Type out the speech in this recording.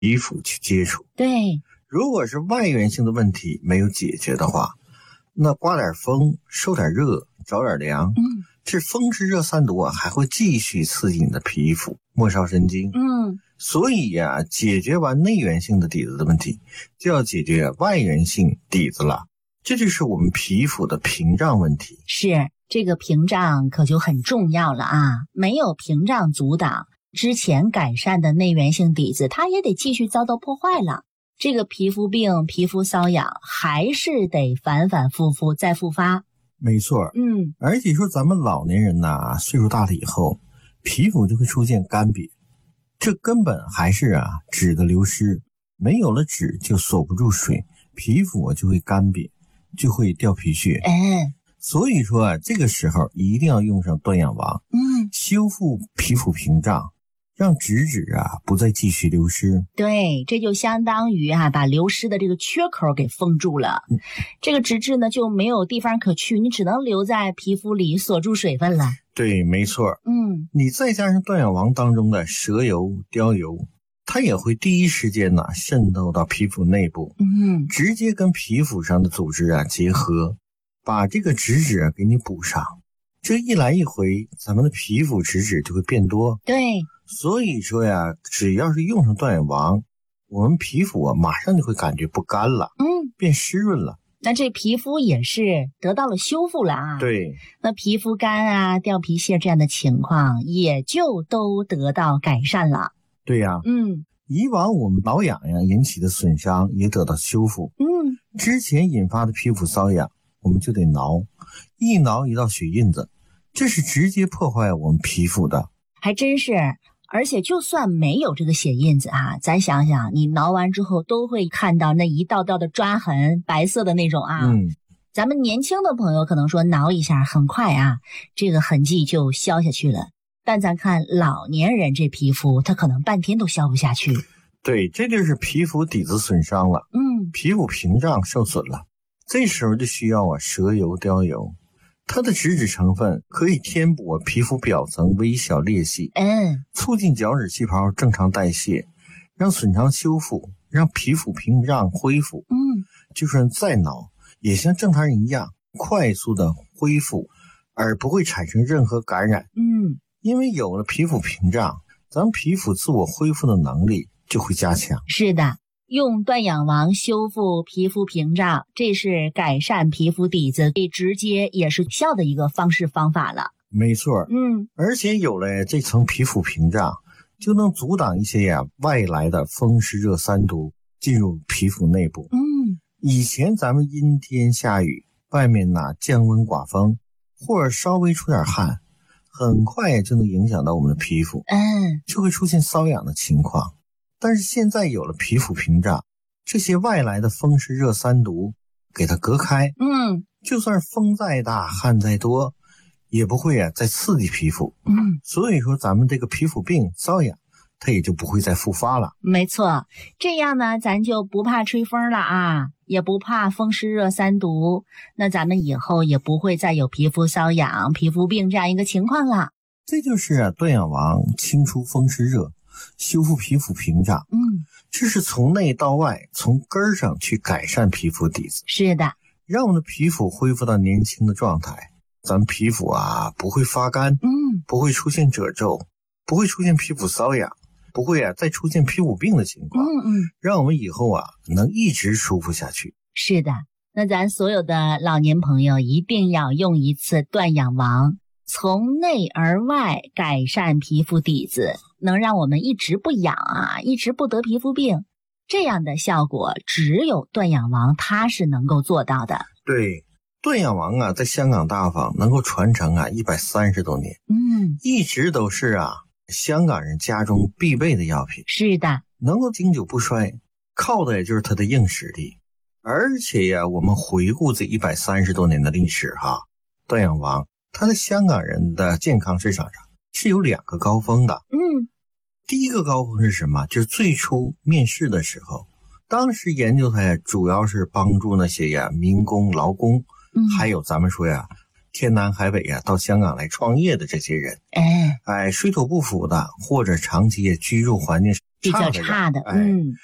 皮肤去接触。 对， 如果是外源性的问题没有解决的话，那刮点风，受点热，着点凉，这风湿热三毒啊，还会继续刺激你的皮肤末梢神经。所以呀，解决完内源性的底子的问题，就要解决外源性底子了。这就是我们皮肤的屏障问题。 是，这个屏障可就很重要了啊！没有屏障阻挡，之前改善的内源性底子，它也得继续遭到破坏了。这个皮肤病、皮肤瘙痒还是得反反复复再复发。 没错，而且说咱们老年人呐，岁数大了以后，皮肤就会出现干瘪，这根本还是脂的流失，没有了脂就锁不住水，皮肤就会干瘪，就会掉皮屑。所以说这个时候一定要用上断氧王，修复皮肤屏障，让脂不再继续流失。 对，这就相当于把流失的这个缺口给封住了。这个脂质呢就没有地方可去，你只能留在皮肤里锁住水分了。 对，没错。你再加上断氧王当中的蛇油、貂油，它也会第一时间渗透到皮肤内部，直接跟皮肤上的组织结合，把这个脂质给你补上。这一来一回，咱们的皮肤脂质就会变多。 对， 所以说只要是用上断氧王，我们皮肤马上就会感觉不干了，变湿润了。 那这皮肤也是得到了修复了啊。 对， 那皮肤干掉皮屑这样的情况也就都得到改善了。 对呀，以往我们挠痒痒引起的损伤也得到修复。之前引发的皮肤瘙痒，我们就得挠，一挠一道血印子，这是直接破坏我们皮肤的。 还真是。而且就算没有这个血印子咱想想，你挠完之后都会看到那一道道的抓痕，白色的那种咱们年轻的朋友可能说挠一下很快这个痕迹就消下去了，但咱看老年人这皮肤，他可能半天都消不下去。 对，这就是皮肤底子损伤了，皮肤屏障受损了，这时候就需要蛇油、貂油。它的脂质成分可以填补皮肤表层微小裂隙，促进角质细胞正常代谢，让损伤修复，让皮肤屏障恢复。就算再挠，也像正常人一样快速的恢复，而不会产生任何感染。因为有了皮肤屏障，咱们皮肤自我恢复的能力就会加强。 是的，用断氧王修复皮肤屏障，这是改善皮肤底子最直接也是有效的一个方式方法了。 没错，而且有了这层皮肤屏障，就能阻挡一些外来的风湿热三毒进入皮肤内部。以前咱们阴天下雨，外面降温刮风，或者稍微出点汗，很快就能影响到我们的皮肤，就会出现瘙痒的情况。但是现在有了皮肤屏障，这些外来的风湿热三毒给它隔开，就算风再大汗再多，也不会再刺激皮肤。所以说咱们这个皮肤病瘙痒，它也就不会再复发了。 没错，这样呢咱就不怕吹风了也不怕风湿热三毒，那咱们以后也不会再有皮肤瘙痒、皮肤病这样一个情况了。 这就是断氧王清除风湿热，修复皮肤屏障。这是从内到外，从根上去改善皮肤底子。 是的， 让我们的皮肤恢复到年轻的状态，咱们皮肤不会发干，不会出现褶皱，不会出现皮肤瘙痒，不会再出现皮肤病的情况，让我们以后能一直舒服下去。 是的，那咱所有的老年朋友一定要用一次断氧王，从内而外改善皮肤底子，能让我们一直不痒一直不得皮肤病。这样的效果只有断氧王它是能够做到的。 对，断氧王在香港大坊能够传承130多年，一直都是香港人家中必备的药品。 是的， 能够经久不衰，靠的也就是它的硬实力。而且我们回顾这130多年的历史断氧王它在香港人的健康市场上是有2个高峰的。第一个高峰是什么？就是最初面世的时候，当时研究它主要是帮助那些民工、劳工，还有咱们说天南海北到香港来创业的这些人，水土不服的，或者长期居住环境比较差的，